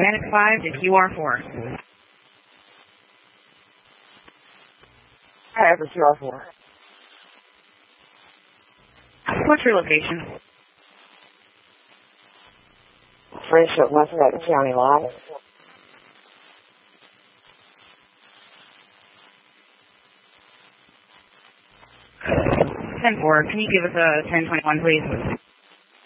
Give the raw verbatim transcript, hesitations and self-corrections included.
Atlantic five to Q R four. I have a Q R four. What's your location? Friendship Western at the county line. ten four, can you give us a ten twenty-one, please?